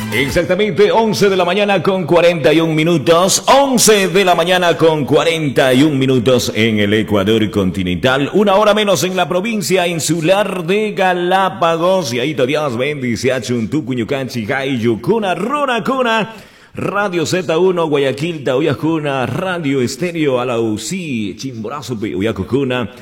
Exactamente, 11 de la mañana con 41 minutos, 11 de la mañana con 41 minutos en el Ecuador continental, una hora menos en la provincia insular de Galápagos, y ahí Dios bendice a Chuntucuñucanchi, Yucuna, Runacuna, Radio Z1, Guayaquil, Tauyacuna, Radio Estéreo, Alausí, Chimborazo, Uyacucuna,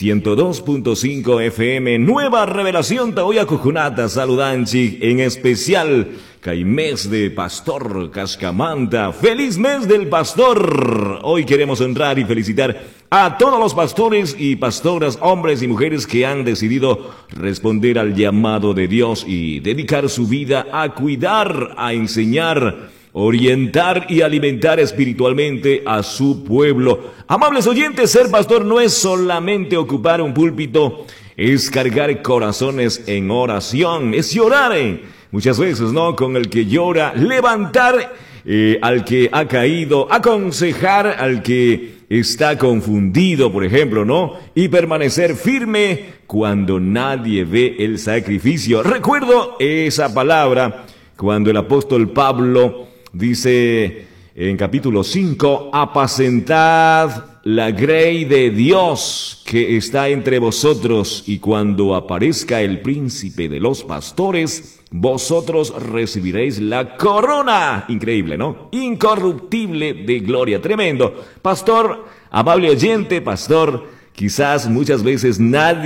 102.5 FM, Nueva Revelación Tauyacujunata, Saludanchi, en especial Caimés de Pastor Cascamanta, feliz mes del pastor. Hoy queremos honrar y felicitar a todos los pastores y pastoras, hombres y mujeres que han decidido responder al llamado de Dios y dedicar su vida a cuidar, a enseñar, orientar y alimentar espiritualmente a su pueblo. Amables oyentes, ser pastor no es solamente ocupar un púlpito, es cargar corazones en oración, es llorar, muchas veces, ¿no? Con el que llora, levantar al que ha caído, aconsejar al que está confundido, por ejemplo, ¿no? Y permanecer firme cuando nadie ve el sacrificio. Recuerdo esa palabra cuando el apóstol Pablo dice en capítulo 5, apacentad la grey de Dios que está entre vosotros, y cuando aparezca el príncipe de los pastores, vosotros recibiréis la corona, increíble, ¿no? Incorruptible de gloria, tremendo. Pastor, amable oyente, pastor, quizás muchas veces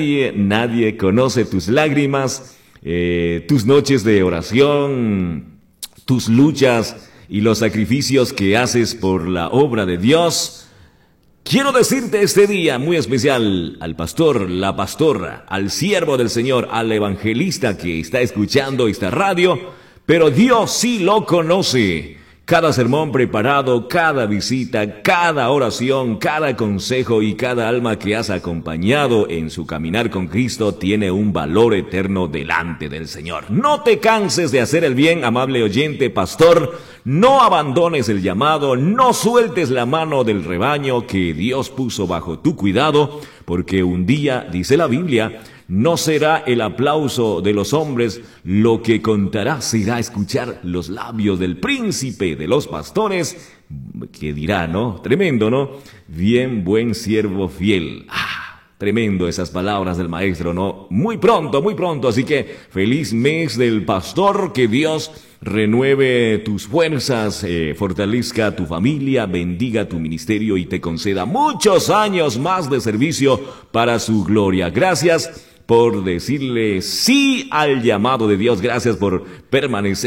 nadie conoce tus lágrimas, tus noches de oración, tus luchas y los sacrificios que haces por la obra de Dios. Quiero decirte este día muy especial al pastor, la pastora, al siervo del Señor, al evangelista que está escuchando esta radio, pero Dios sí lo conoce. Cada sermón preparado, cada visita, cada oración, cada consejo y cada alma que has acompañado en su caminar con Cristo tiene un valor eterno delante del Señor. No te canses de hacer el bien, amable oyente, pastor. No abandones el llamado, no sueltes la mano del rebaño que Dios puso bajo tu cuidado, porque un día, dice la Biblia, no será el aplauso de los hombres lo que contará, será escuchar los labios del príncipe de los pastores, que dirá, ¿no? Tremendo, ¿no? Bien, buen siervo fiel. Tremendo esas palabras del maestro, ¿no? Muy pronto, así que feliz mes del pastor, que Dios renueve tus fuerzas, fortalezca tu familia, bendiga tu ministerio y te conceda muchos años más de servicio para su gloria. Gracias por decirle sí al llamado de Dios, gracias por permanecer